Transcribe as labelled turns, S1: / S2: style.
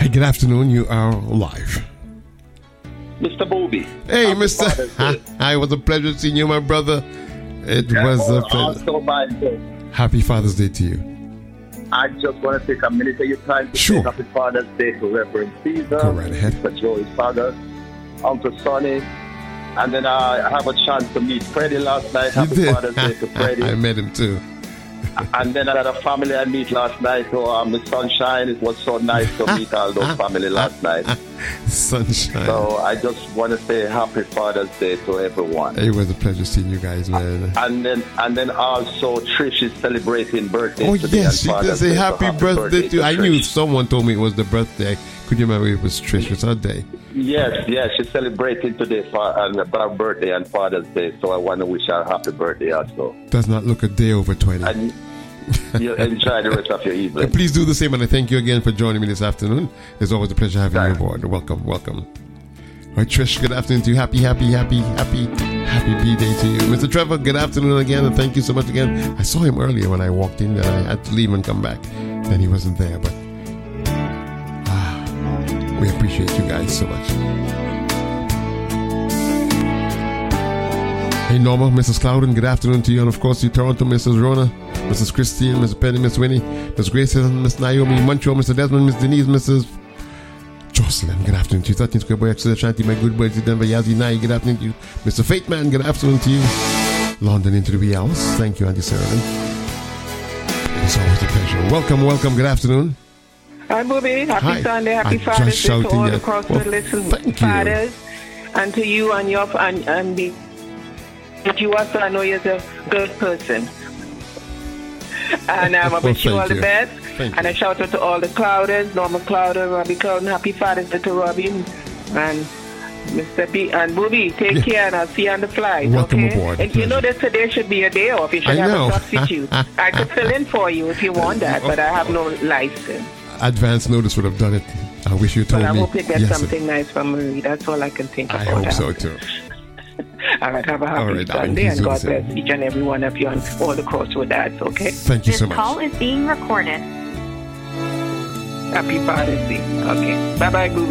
S1: Hey, good afternoon. You are live.
S2: Mr. Booby.
S1: Hey, Mr. It was a pleasure seeing you, my brother. It was a pleasure. Happy Father's Day to you.
S2: I just want to take a minute of your time to say Happy Father's Day to Reverend Caesar,
S1: Go right ahead.
S2: Mr. Joey's father, Uncle Sonny, and then I have a chance to meet Freddie last night. Happy Father's Day to Freddie.
S1: I met him too.
S2: And then I had a family I meet last night. So Miss Sunshine, it was so nice to meet all those family last night.
S1: Sunshine.
S2: So I just want to say Happy Father's Day to everyone.
S1: It was a pleasure seeing you guys, man.
S2: And then also Trish is celebrating birthday today.
S1: Yes, she did say happy birthday to you. I knew someone told me it was the birthday. Could you remember it was Trish? It's her day.
S2: Yes, she's celebrating today for her birthday and Father's Day. So I want to wish her a happy birthday also.
S1: Does not look a day over 20.
S2: And you enjoy the rest of your evening.
S1: Please do the same, and I thank you again for joining me this afternoon. It's always a pleasure having you aboard. Welcome. All right, Trish, good afternoon to you. Happy B-Day to you. Mr. Trevor, good afternoon again, and thank you so much again. I saw him earlier when I walked in, and I had to leave and come back. Then he wasn't there, but we appreciate you guys so much. Hey, Norma, Mrs. Clouden, good afternoon to you. And, of course, you Toronto, Mrs. Rona, Mrs. Christine, Mrs. Penny, Miss Winnie, Miss Grace, Miss Naomi, Montreal, Mr. Desmond, Miss Denise, Mrs. Jocelyn, good afternoon to you. 13 Square Boy, Exeter, Shanti, my good boy, Denver, Yazzie, Nai, good afternoon to you. Mr. Fate Man, good afternoon to you. London into the wee hours. Thank you, Auntie Sarah. It's always a pleasure. Welcome, good afternoon.
S3: Hi, Booby. Happy Sunday. Happy Father's Day to all across the listen fathers. And to you and your and the you also, I know you're a good person. And I wish you all the best. And a shout out to all the Clouders, Norma Clowder, Robbie Clouden. Happy Father's Day to Robbie and Mr. B and Booby. Take care, and I'll see you on the flight.
S1: Welcome aboard.
S3: And you know that today should be a day off. You should have a substitute. I could fill in for you if you want that, but I have no license.
S1: Advance notice would have done it. I wish you told me.
S3: But I hope you get something nice from Marie. That's all I can think about.
S1: I hope so too.
S3: All right, have a happy Sunday, and God bless each and every one of you on all the Crossroad Dads, okay?
S1: Thank you so much.
S4: This call is being recorded.
S3: Happy Father's Day. Okay. Bye-bye, Booby.